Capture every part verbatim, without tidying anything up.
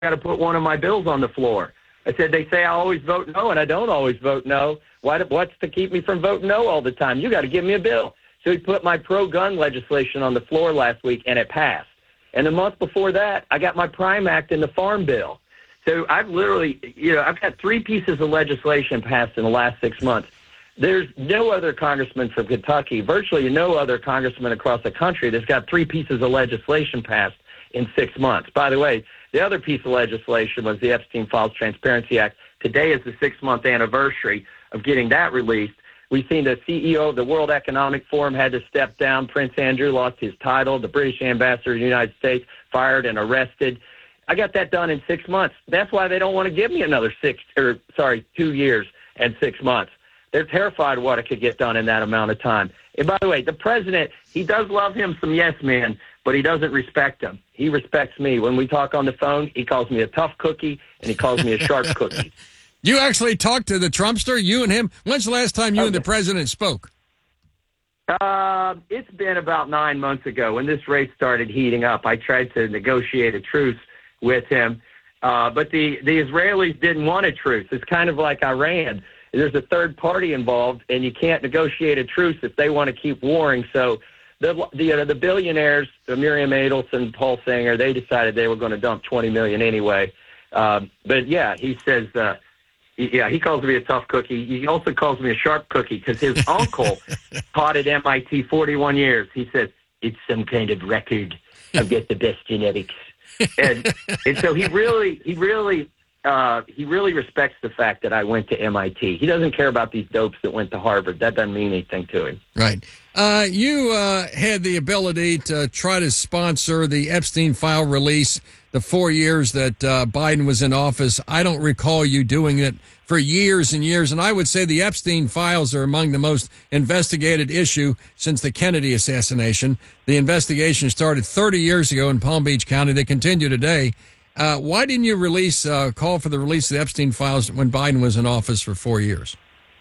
got to put one of my bills on the floor. I said, they say I always vote no, and I don't always vote no. Why, what's to keep me from voting no all the time? You got to give me a bill. So he put my pro-gun legislation on the floor last week, and it passed. And the month before that, I got my PRIME Act and the Farm Bill. So I've literally, you know, I've got three pieces of legislation passed in the last six months. There's no other congressman from Kentucky, virtually no other congressman across the country that's got three pieces of legislation passed in six months. By the way, the other piece of legislation was the Epstein Files Transparency Act. Today is the six-month anniversary of getting that released. We've seen the C E O of the World Economic Forum had to step down. Prince Andrew lost his title. The British ambassador to the United States fired and arrested. I got that done in six months. That's why they don't want to give me another six, or sorry, two years and six months. They're terrified of what it could get done in that amount of time. And by the way, the president, he does love him some yes men, but he doesn't respect him. He respects me. When we talk on the phone, he calls me a tough cookie, and he calls me a sharp cookie. You actually talked to the Trumpster, you and him? When's the last time you okay. and the president spoke? Uh, it's been about nine months ago when this race started heating up. I tried to negotiate a truce with him, uh, but the, the Israelis didn't want a truce. It's kind of like Iran. There's a third party involved, and you can't negotiate a truce if they want to keep warring. So the the, uh, the billionaires, the Miriam Adelson, Paul Sanger, they decided they were going to dump twenty million dollars anyway. Um, but, yeah, he says, uh, he, yeah, he calls me a tough cookie. He also calls me a sharp cookie because his uncle taught at M I T forty-one years. He says, it's some kind of record. I've got the best genetics. And, and so he really, he really... Uh, he really respects the fact that I went to M I T. He doesn't care about these dopes that went to Harvard. That doesn't mean anything to him. Right. Uh, you uh, had the ability to try to sponsor the Epstein file release the four years that uh, Biden was in office. I don't recall you doing it for years and years. And I would say the Epstein files are among the most investigated issue since the Kennedy assassination. The investigation started thirty years ago in Palm Beach County. They continue today. Uh, why didn't you release, uh, call for the release of the Epstein files when Biden was in office for four years?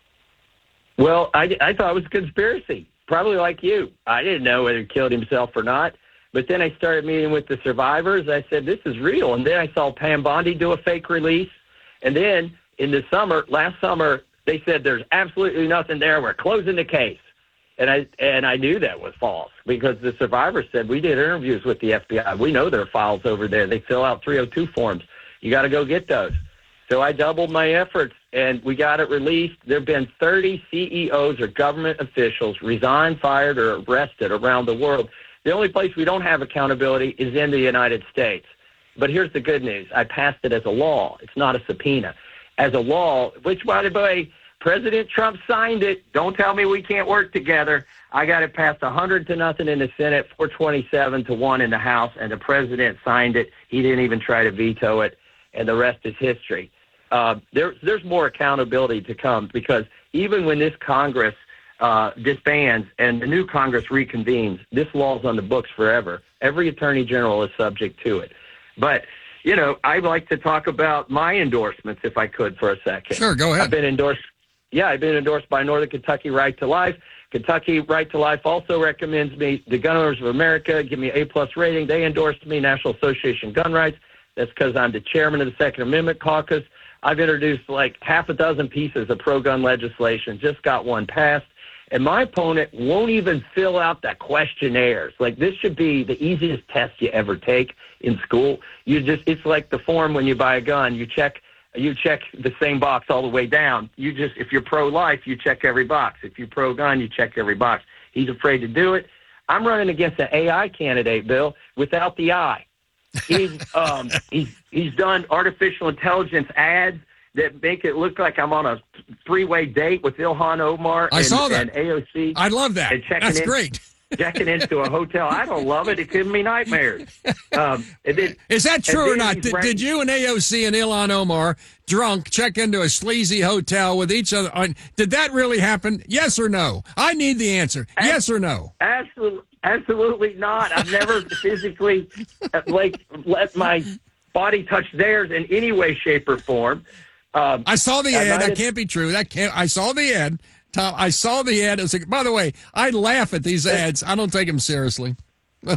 Well, I, I thought it was a conspiracy, probably like you. I didn't know whether he killed himself or not. But then I started meeting with the survivors. I said, this is real. And then I saw Pam Bondi do a fake release. And then in the summer, last summer, they said there's absolutely nothing there. We're closing the case. And I and I knew that was false because the survivors said, we did interviews with the F B I. We know there are files over there. They fill out three oh two forms. You got to go get those. So I doubled my efforts, and we got it released. There have been thirty C E Os or government officials resigned, fired, or arrested around the world. The only place we don't have accountability is in the United States. But here's the good news. I passed it as a law. It's not a subpoena. As a law, which, by the way, President Trump signed it. Don't tell me we can't work together. I got it passed one hundred to nothing in the Senate, four twenty-seven to one in the House, and the president signed it. He didn't even try to veto it, and the rest is history. Uh, there, there's more accountability to come because even when this Congress uh, disbands and the new Congress reconvenes, this law's on the books forever. Every attorney general is subject to it. But, you know, I'd like to talk about my endorsements if I could for a second. Sure, go ahead. I've been endorsed. Yeah, I've been endorsed by Northern Kentucky Right to Life. Kentucky Right to Life also recommends me. The Gun Owners of America give me an A-plus rating. They endorsed me. National Association Gun Rights. That's because I'm the chairman of the Second Amendment Caucus. I've introduced like half a dozen pieces of pro-gun legislation, just got one passed. And my opponent won't even fill out the questionnaires. Like, this should be the easiest test you ever take in school. You just, it's like the form when you buy a gun. You check You check the same box all the way down. You just, if you're pro-life, you check every box. If you're pro-gun, you check every box. He's afraid to do it. I'm running against an A I candidate, Bill, without the I. He's um, he's he's done artificial intelligence ads that make it look like I'm on a three-way date with Ilhan Omar I and, saw that. and A O C. I love that. That's in, great. Checking into a hotel. I don't love it. It gives me nightmares. Um, and then, Is that true or not? Did, right, did you and A O C and Ilhan Omar, drunk, check into a sleazy hotel with each other? On, did that really happen? Yes or no? I need the answer. Ab- yes or no? Absolutely. Absolutely not. I've never physically like let my body touch theirs in any way, shape, or form. Um, I saw the I ad. That have, can't be true. That can't. I saw the ad. Tom, I saw the ad. I was like, by the way, I laugh at these ads. I don't take them seriously. But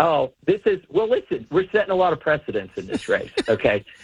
Oh, this is, well, listen, we're setting a lot of precedents in this race, okay?